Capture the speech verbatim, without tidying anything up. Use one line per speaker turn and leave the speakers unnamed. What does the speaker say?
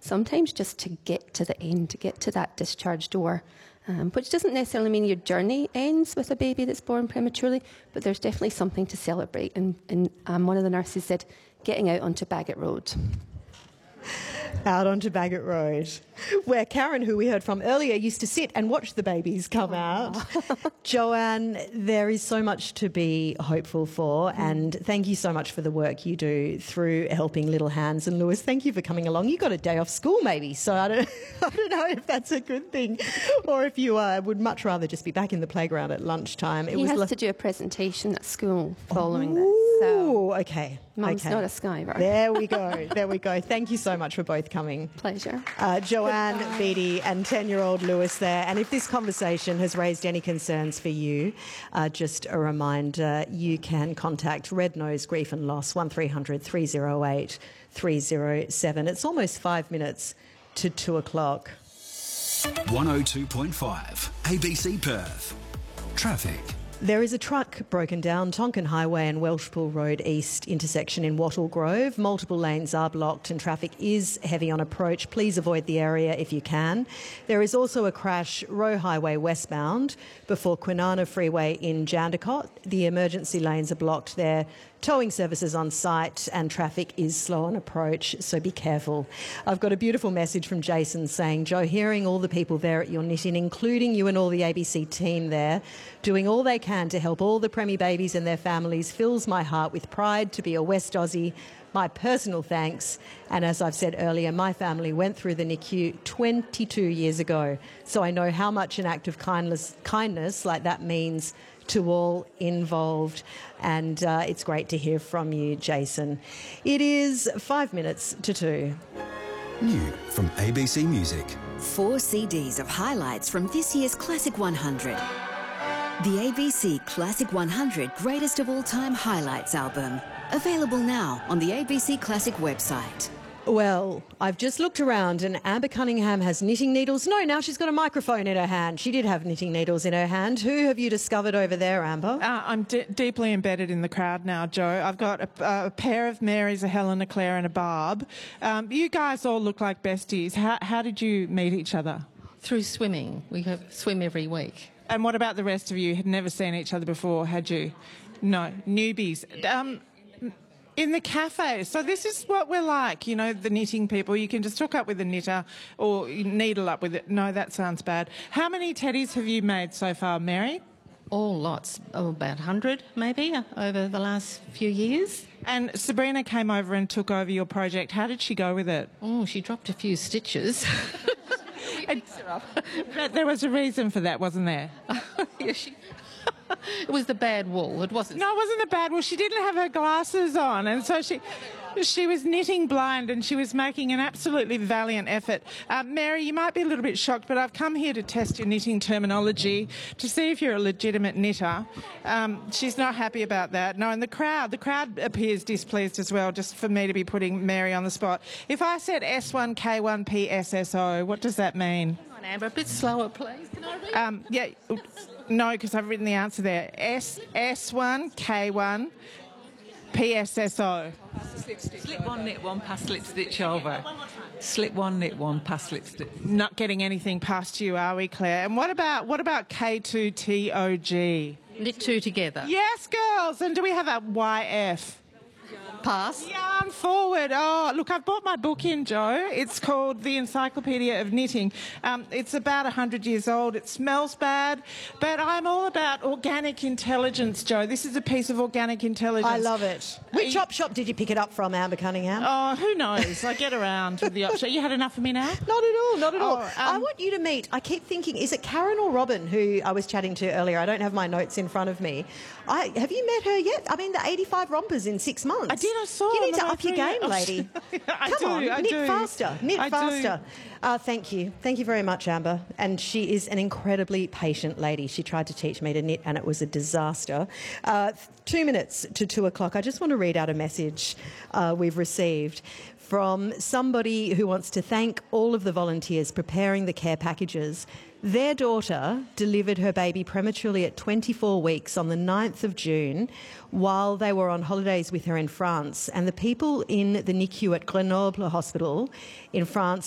sometimes just to get to the end, to get to that discharge door, um, which doesn't necessarily mean your journey ends with a baby that's born prematurely, but there's definitely something to celebrate. And, and um, one of the nurses said, getting out onto Bagot Road.
Out onto Bagot Road, where Karen, who we heard from earlier, used to sit and watch the babies come Aww. out. Joanne, there is so much to be hopeful for, mm. and thank you so much for the work you do through helping Little Hands. And Lewis, thank you for coming along. You got a day off school maybe, so I don't, I don't know if that's a good thing, or if you uh, would much rather just be back in the playground at lunchtime.
It he was has to do a presentation at school following
Ooh,
this. So
okay.
Mum's
okay.
not a skiver.
There we go. There we go. Thank you so much for both coming.
Pleasure.
Uh, Joanne Beattie and ten-year-old Lewis there. And if this conversation has raised any concerns for you, uh, just a reminder, you can contact Red Nose Grief and Loss, one three hundred three oh eight three oh seven. It's almost five minutes to two o'clock.
one oh two point five A B C Perth. Traffic.
There is a truck broken down Tonkin Highway and Welshpool Road East intersection in Wattle Grove. Multiple lanes are blocked and traffic is heavy on approach. Please avoid the area if you can. There is also a crash Roe Highway westbound before Kwinana Freeway in Jandakot. The emergency lanes are blocked there. Towing services on site and traffic is slow on approach, so be careful. I've got a beautiful message from Jason saying, Joe, hearing all the people there at your knitting, including you and all the A B C team there, doing all they can to help all the Premi babies and their families fills my heart with pride to be a West Aussie. My personal thanks. And as I've said earlier, my family went through the N I C U twenty-two years ago, so I know how much an act of kindness, kindness like that means to all involved. And uh, it's great to hear from you, Jason. It is five minutes to two.
New from A B C Music.
Four C Ds of highlights from this year's Classic one hundred. The A B C Classic one hundred Greatest of All Time Highlights album. Available now on the A B C Classic website.
Well, I've just looked around and Amber Cunningham has knitting needles. No, now she's got a microphone in her hand. She did have knitting needles in her hand. Who have you discovered over there, Amber?
Uh, I'm d- deeply embedded in the crowd now, Joe. I've got a, a pair of Marys, a Helen, a Claire and a Barb. Um, you guys all look like besties. How, how did you meet each other?
Through swimming. We have swim every week.
And what about the rest of you? Had never seen each other before, had you? No, newbies. Um, in the cafe. So this is what we're like, you know, the knitting people. You can just hook up with a knitter or needle up with it. No, that sounds bad. How many teddies have you made so far, Mary?
All lots, oh, about one hundred maybe over the last few years.
And Sabrina came over and took over your project. How did she go with it?
Oh, she dropped a few stitches.
And, but there was a reason for that, wasn't there?
Yeah, she... It was the bad wool. It wasn't.
No, it wasn't the bad wool. She didn't have her glasses on, and so she she was knitting blind, and she was making an absolutely valiant effort. Uh, Mary, you might be a little bit shocked, but I've come here to test your knitting terminology to see if you're a legitimate knitter. Um, she's not happy about that. No, and the crowd, the crowd appears displeased as well, just for me to be putting Mary on the spot. If I said S one K one P S S O, what does that mean?
Come on, Amber, a bit slower, please. Can I read?
Um, yeah. No, because I've written the answer there. S S one K one P S S O.
Slip one, knit one, pass slip stitch over. Slip one, knit one, pass slip stitch.
Not getting anything past you, are we, Claire? And what about what about K two T O G?
Knit two together.
Yes, girls. And do we have a Y F?
Pass.
Yarn forward. Oh, look, I've bought my book in, Joe. It's called The Encyclopedia of Knitting. Um, it's about one hundred years old. It smells bad, but I'm all about organic intelligence, Joe. This is a piece of organic intelligence.
I love it. Which op shop did you pick it up from, Amber Cunningham?
Oh, who knows? I get around with the op shop. You had enough of me now?
Not at all, not at all.
Oh, um,
I want you to meet, I keep thinking, is it Karen or Robin who I was chatting to earlier? I don't have my notes in front of me. I, have you met her yet? I mean, the eighty-five rompers in six months.
I did, I saw.
You need to
no,
up your game,
oh,
lady.
I
Come
do,
on,
I
knit
do.
faster, knit
I
faster. Uh, thank you. Thank you very much, Amber. And she is an incredibly patient lady. She tried to teach me to knit and it was a disaster. Uh, two minutes to two o'clock. I just want to read out a message uh, we've received from somebody who wants to thank all of the volunteers preparing the care packages. Their daughter delivered her baby prematurely at twenty-four weeks on the ninth of June while they were on holidays with her in France. And the people in the N I C U at Grenoble Hospital in France